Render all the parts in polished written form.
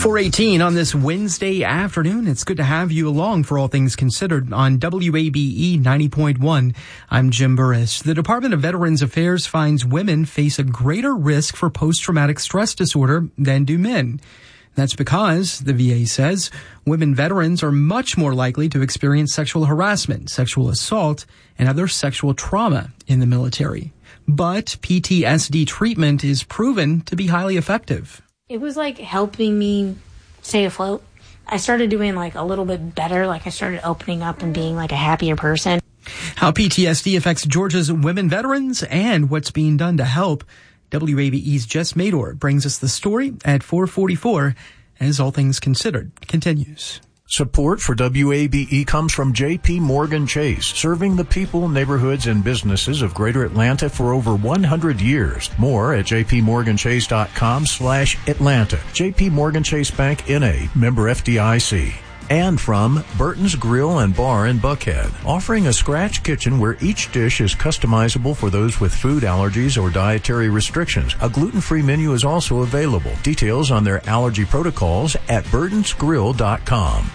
4:18 on this Wednesday afternoon. It's good to have you along for All Things Considered on WABE 90.1. I'm Jim Burris. The Department of Veterans Affairs finds women face a greater risk for post-traumatic stress disorder than do men. That's because, the VA says, women veterans are much more likely to experience sexual harassment, sexual assault, and other sexual trauma in the military. But PTSD treatment is proven to be highly effective. It was like helping me stay afloat. I started doing like a little bit better. Like I started opening up and being like a happier person. How PTSD affects Georgia's women veterans and what's being done to help. WABE's Jess Mador brings us the story at 4:44 as All Things Considered continues. Support for WABE comes from J.P. Morgan Chase, serving the people, neighborhoods, and businesses of Greater Atlanta for over 100 years. More at jpmorganchase.com/Atlanta. J.P. Morgan Chase Bank, N.A., member FDIC. And from Burton's Grill and Bar in Buckhead, offering a scratch kitchen where each dish is customizable for those with food allergies or dietary restrictions. A gluten-free menu is also available. Details on their allergy protocols at burtonsgrill.com.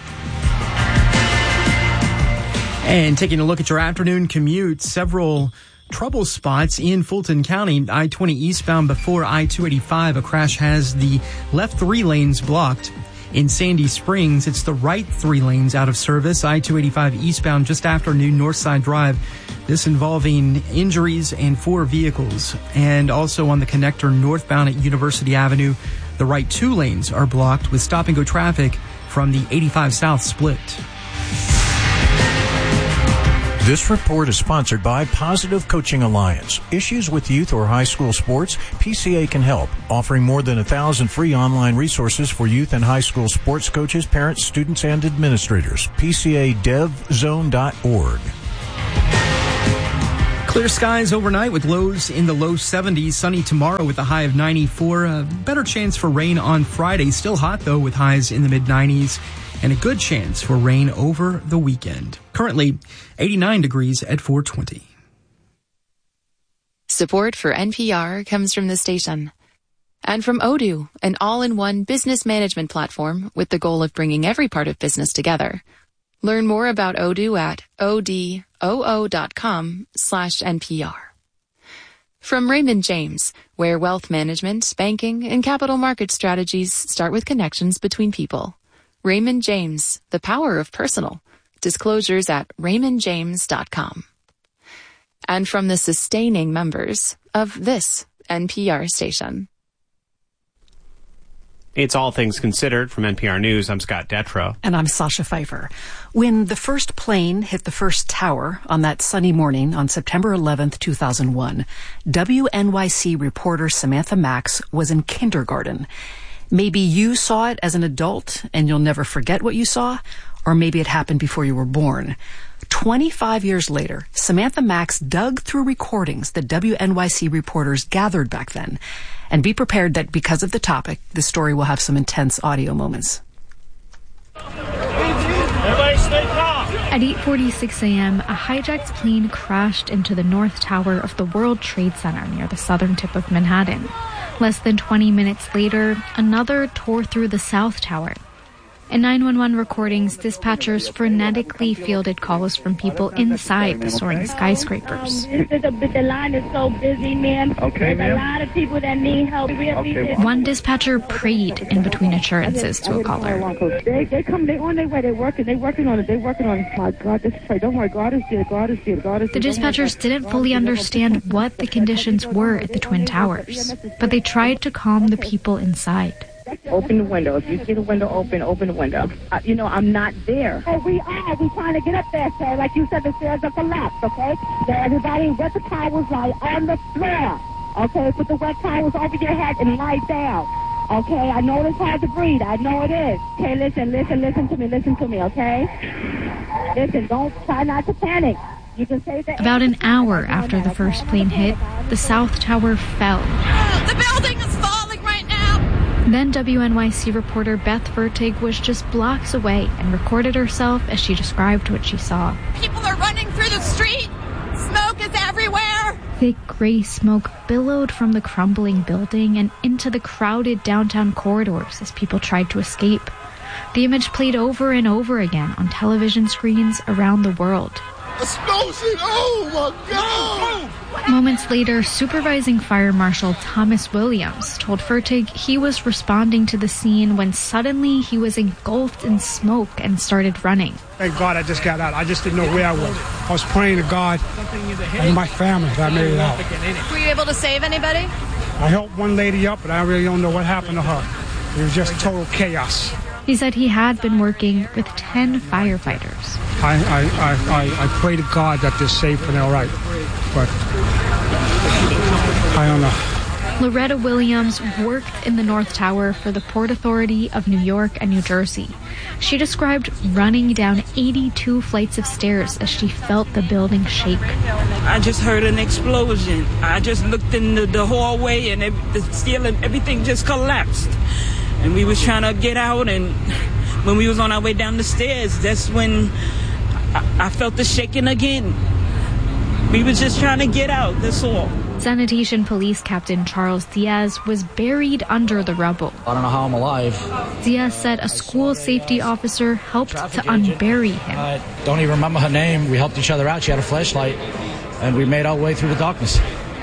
And taking a look at your afternoon commute, several trouble spots in Fulton County. I-20 eastbound before I-285. A crash has the left 3 lanes blocked. In Sandy Springs, it's the right 3 lanes out of service. I-285 eastbound just after New Northside Drive. This involving injuries and 4 vehicles. And also on the connector northbound at University Avenue, the right 2 lanes are blocked with stop-and-go traffic from the 85 South split. This report is sponsored by Positive Coaching Alliance. Issues with youth or high school sports? PCA can help, offering more than 1,000 free online resources for youth and high school sports coaches, parents, students, and administrators. PCADevZone.org. Clear skies overnight with lows in the low 70s. Sunny tomorrow with a high of 94. A better chance for rain on Friday. Still hot, though, with highs in the mid-90s. And a good chance for rain over the weekend. Currently, 89 degrees at 4:20. Support for NPR comes from the station. And from Odoo, an all-in-one business management platform with the goal of bringing every part of business together. Learn more about Odoo at odoo.com/NPR. From Raymond James, where wealth management, banking, and capital market strategies start with connections between people. Raymond James, the power of personal. Disclosures at raymondjames.com. And from the sustaining members of this NPR station. It's All Things Considered from NPR News. I'm Scott Detrow. And I'm Sasha Pfeiffer. When the first plane hit the first tower on that sunny morning on September 11th, 2001, WNYC reporter Samantha Max was in kindergarten. Maybe you saw it as an adult and you'll never forget what you saw, or maybe it happened before you were born. 25 years later, Samantha Max dug through recordings that WNYC reporters gathered back then. And be prepared that because of the topic, this story will have some intense audio moments. Everybody stay calm. At 8:46 a.m., a hijacked plane crashed into the North Tower of the World Trade Center near the southern tip of Manhattan. Less than 20 minutes later, another tore through the South Tower. In 911 recordings, dispatchers frenetically fielded calls from people inside the soaring skyscrapers. The line is so busy, man. Okay, There's a lot of people that need help. One dispatcher prayed in between assurances to a caller. They come, they on their way, they're working on it. My God, just pray. Don't worry, God is good, God is good, God is good. The dispatchers didn't fully understand what the conditions were at the Twin Towers, but they tried to calm the people inside. Open the window. If you see the window open the window. I'm not there. Hey, we're trying to get up there, sir. Like you said, the stairs are collapsed, okay? So everybody wet the towels lie on the floor. Okay, put the wet towels over your head and lie down. Okay, I know it's hard to breathe. I know it is. Okay, listen to me, okay? Listen, try not to panic. You can say that. About an hour after the first plane hit, the South Tower fell. The building is falling right now! Then WNYC reporter Beth Vertig was just blocks away and recorded herself as she described what she saw. People are running through the street. Smoke is everywhere. Thick gray smoke billowed from the crumbling building and into the crowded downtown corridors as people tried to escape. The image played over and over again on television screens around the world. Explosion! Oh my God! Moments later, Supervising Fire Marshal Thomas Williams told Fertig he was responding to the scene when suddenly he was engulfed in smoke and started running. Thank God I just got out. I just didn't know where I was. I was praying to God and my family that I made it out. Were you able to save anybody? I helped one lady up, but I really don't know what happened to her. It was just total chaos. He said he had been working with 10 firefighters. I pray to God that they're safe and all right, but I don't know. Loretta Williams worked in the North Tower for the Port Authority of New York and New Jersey. She described running down 82 flights of stairs as she felt the building shake. I just heard an explosion. I just looked in the hallway and the ceiling, everything just collapsed. And we was trying to get out, and when we was on our way down the stairs, that's when I felt the shaking again. We was just trying to get out, that's all. Sanitation Police Captain Charles Diaz was buried under the rubble. I don't know how I'm alive. Diaz said a school safety officer helped to unbury him. I don't even remember her name. We helped each other out. She had a flashlight, and we made our way through the darkness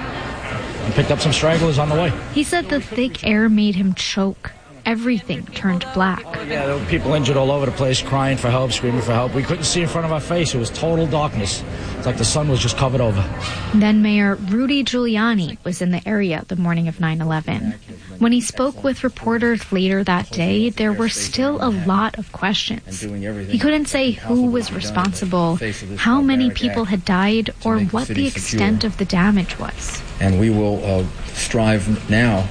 and picked up some stragglers on the way. He said the thick air made him choke. Everything turned black. Yeah, there were people injured all over the place, crying for help, screaming for help. We couldn't see in front of our face. It was total darkness. It's like the sun was just covered over. Then Mayor Rudy Giuliani was in the area the morning of 9/11. When he spoke with reporters later that day, there were still a lot of questions. He couldn't say who was responsible, how many people had died, or what the extent of the damage was. And we will strive now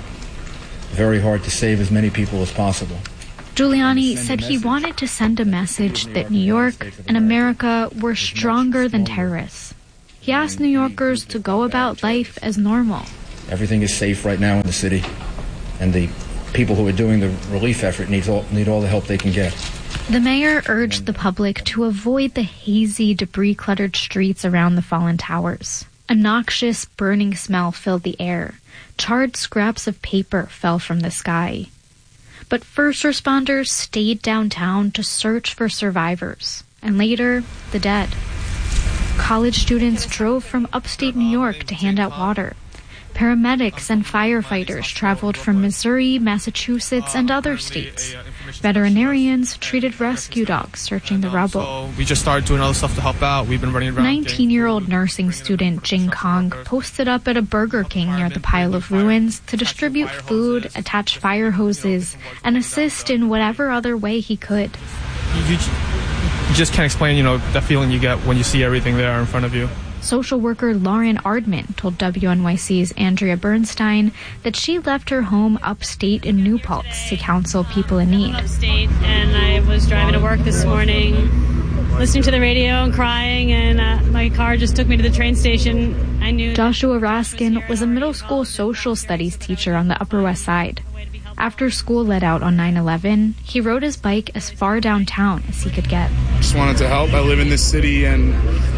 very hard to save as many people as possible. Giuliani said he wanted to send a message that New York and America were stronger than terrorists. He asked New Yorkers to go about life as normal. Everything is safe right now in the city, and the people who are doing the relief effort need all the help they can get. The mayor urged the public to avoid the hazy, debris-cluttered streets around the fallen towers. A noxious, burning smell filled the air. Charred scraps of paper fell from the sky. But first responders stayed downtown to search for survivors, and later, the dead. College students drove from upstate New York to hand out water. Paramedics and firefighters traveled from Missouri, Massachusetts, and other states. Veterinarians treated rescue dogs searching the rubble. So we just started doing other stuff to help out. We've been running around. 19-year-old nursing student Jing Kong posted up at a Burger King near the pile of ruins to distribute food, attach fire hoses, and assist in whatever other way he could. You just can't explain, the feeling you get when you see everything there in front of you. Social worker Lauren Ardman told WNYC's Andrea Bernstein that she left her home upstate in New Paltz to counsel people in need. Upstate, and I was driving to work this morning, listening to the radio and crying, and my car just took me to the train station. I knew Joshua Raskin was a middle school social studies teacher on the Upper West Side. After school let out on 9/11, he rode his bike as far downtown as he could get. Just wanted to help. I live in this city, and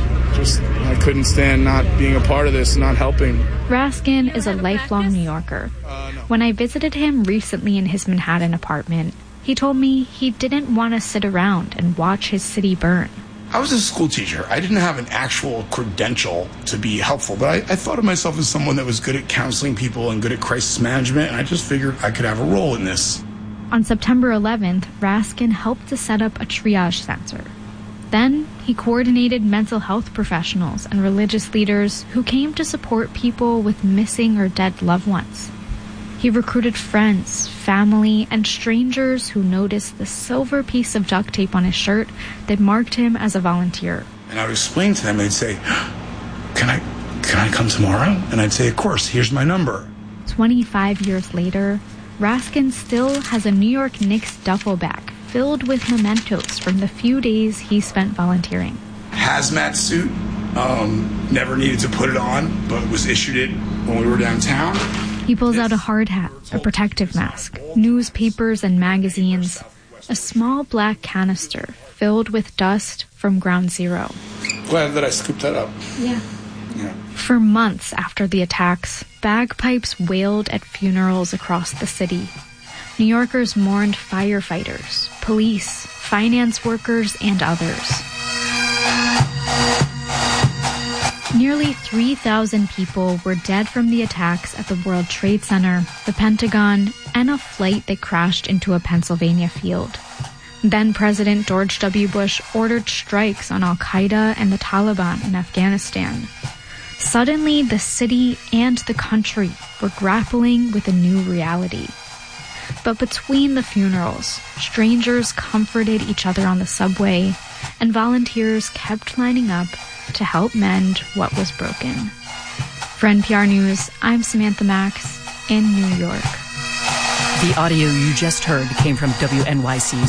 I couldn't stand not being a part of this, not helping. Raskin is a lifelong New Yorker. When I visited him recently in his Manhattan apartment, he told me he didn't want to sit around and watch his city burn. I was a school teacher. I didn't have an actual credential to be helpful, but I thought of myself as someone that was good at counseling people and good at crisis management, and I just figured I could have a role in this. On September 11th, Raskin helped to set up a triage center. Then, he coordinated mental health professionals and religious leaders who came to support people with missing or dead loved ones. He recruited friends, family, and strangers who noticed the silver piece of duct tape on his shirt that marked him as a volunteer. And I would explain to them, and they'd say, can I come tomorrow? And I'd say, of course, here's my number. 25 years later, Raskin still has a New York Knicks duffel bag filled with mementos from the few days he spent volunteering. Hazmat suit, never needed to put it on, but was issued it when we were downtown. He pulls out a hard hat, a protective mask, newspapers and magazines, a small black canister filled with dust from Ground Zero. Glad that I scooped that up. Yeah. Yeah. For months after the attacks, bagpipes wailed at funerals across the city. New Yorkers mourned firefighters, police, finance workers, and others. Nearly 3,000 people were dead from the attacks at the World Trade Center, the Pentagon, and a flight that crashed into a Pennsylvania field. Then President George W. Bush ordered strikes on al-Qaeda and the Taliban in Afghanistan. Suddenly, the city and the country were grappling with a new reality. But between the funerals, strangers comforted each other on the subway, and volunteers kept lining up to help mend what was broken. For NPR News, I'm Samantha Max in New York. The audio you just heard came from WNYC's